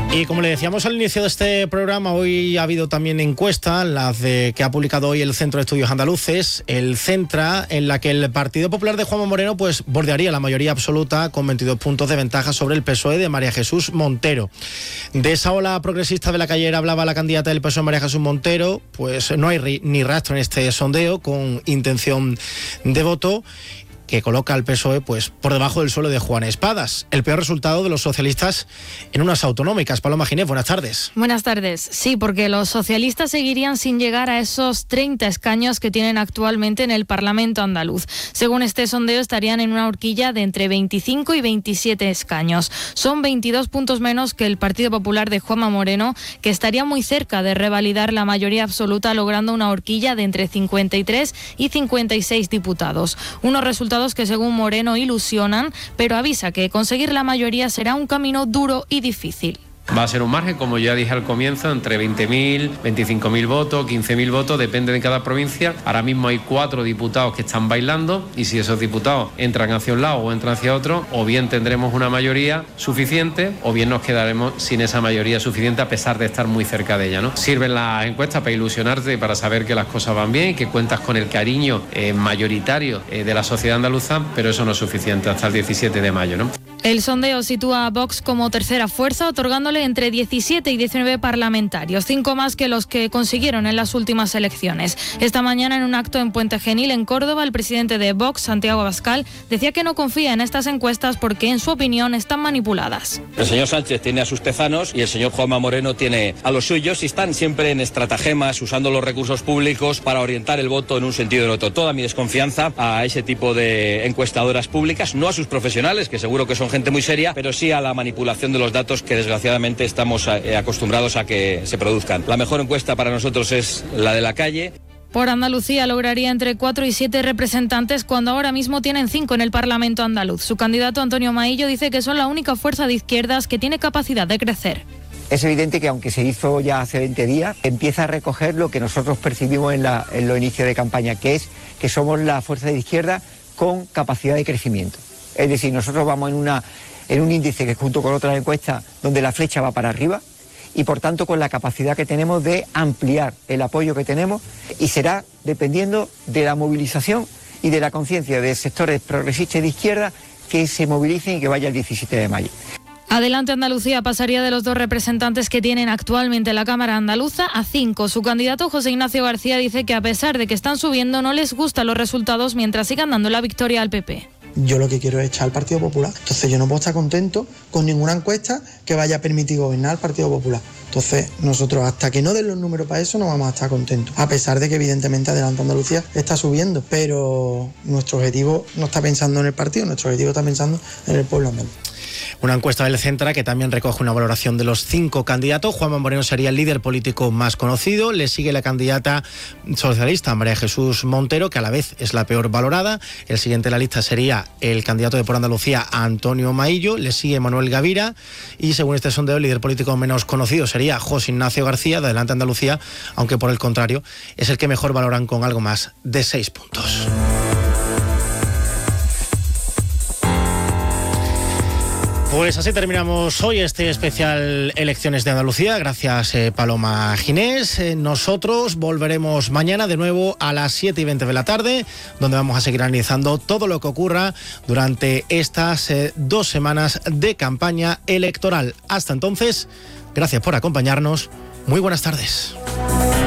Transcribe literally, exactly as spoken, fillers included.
Y como le decíamos al inicio de este programa, hoy ha habido también encuesta, la de, que ha publicado hoy el Centro de Estudios Andaluces, el Centra, en la que el Partido Popular de Juanma Moreno pues bordearía la mayoría absoluta con veintidós puntos de ventaja sobre el P S O E de María Jesús Montero. De esa ola progresista de la que ayer hablaba la candidata del P S O E, María Jesús Montero, pues no hay ni rastro en este sondeo con intención de voto, que coloca al P S O E pues, por debajo del suelo de Juan Espadas. El peor resultado de los socialistas en unas autonómicas. Paloma Ginés, buenas tardes. Buenas tardes. Sí, porque los socialistas seguirían sin llegar a esos treinta escaños que tienen actualmente en el Parlamento andaluz. Según este sondeo, estarían en una horquilla de entre veinticinco y veintisiete escaños. Son veintidós puntos menos que el Partido Popular de Juanma Moreno, que estaría muy cerca de revalidar la mayoría absoluta, logrando una horquilla de entre cincuenta y tres y cincuenta y seis diputados. Unos resultados que según Moreno ilusionan, pero avisa que conseguir la mayoría será un camino duro y difícil. Va a ser un margen, como ya dije al comienzo, entre veinte mil, veinticinco mil votos, quince mil votos, depende de cada provincia. Ahora mismo hay cuatro diputados que están bailando y si esos diputados entran hacia un lado o entran hacia otro, o bien tendremos una mayoría suficiente o bien nos quedaremos sin esa mayoría suficiente a pesar de estar muy cerca de ella, ¿no? Sirven las encuestas para ilusionarte, para saber que las cosas van bien y que cuentas con el cariño eh, mayoritario eh, de la sociedad andaluza, pero eso no es suficiente hasta el diecisiete de mayo, ¿no? El sondeo sitúa a Vox como tercera fuerza, otorgándole entre diecisiete y diecinueve parlamentarios, cinco más que los que consiguieron en las últimas elecciones. Esta mañana, en un acto en Puente Genil, en Córdoba, el presidente de Vox, Santiago Abascal, decía que no confía en estas encuestas porque, en su opinión, están manipuladas. El señor Sánchez tiene a sus tezanos y el señor Juanma Moreno tiene a los suyos y están siempre en estratagemas, usando los recursos públicos para orientar el voto en un sentido o en otro. Toda mi desconfianza a ese tipo de encuestadoras públicas, no a sus profesionales, que seguro que son gente muy seria, pero sí a la manipulación de los datos que desgraciadamente estamos acostumbrados a que se produzcan. La mejor encuesta para nosotros es la de la calle. Por Andalucía lograría entre cuatro y siete representantes cuando ahora mismo tienen cinco en el Parlamento andaluz. Su candidato Antonio Maillo dice que son la única fuerza de izquierdas que tiene capacidad de crecer. Es evidente que aunque se hizo ya hace veinte días, empieza a recoger lo que nosotros percibimos en, la, en los inicios de campaña, que es que somos la fuerza de izquierda con capacidad de crecimiento. Es decir, nosotros vamos en una en un índice que junto con otras encuestas donde la flecha va para arriba y por tanto con la capacidad que tenemos de ampliar el apoyo que tenemos y será dependiendo de la movilización y de la conciencia de sectores progresistas de izquierda que se movilicen y que vaya el diecisiete de mayo. Adelante Andalucía pasaría de los dos representantes que tienen actualmente la Cámara Andaluza a cinco. Su candidato José Ignacio García dice que a pesar de que están subiendo no les gustan los resultados mientras sigan dando la victoria al P P. Yo lo que quiero es echar al Partido Popular. Entonces yo no puedo estar contento con ninguna encuesta que vaya a permitir gobernar al Partido Popular. Entonces nosotros hasta que no den los números para eso no vamos a estar contentos. A pesar de que evidentemente Adelante Andalucía está subiendo, pero nuestro objetivo no está pensando en el partido, nuestro objetivo está pensando en el pueblo andaluz. Una encuesta del Centra que también recoge una valoración de los cinco candidatos. Juanma Moreno sería el líder político más conocido. Le sigue la candidata socialista María Jesús Montero, que a la vez es la peor valorada. El siguiente en la lista sería el candidato de Por Andalucía, Antonio Maillo. Le sigue Manuel Gavira. Y según este sondeo, el líder político menos conocido sería José Ignacio García, de Adelante Andalucía, aunque por el contrario es el que mejor valoran con algo más de seis puntos. Pues así terminamos hoy este especial Elecciones de Andalucía. Gracias, eh, Paloma Ginés. Eh, nosotros volveremos mañana de nuevo a las siete y veinte de la tarde, donde vamos a seguir analizando todo lo que ocurra durante estas eh, dos semanas de campaña electoral. Hasta entonces, gracias por acompañarnos. Muy buenas tardes.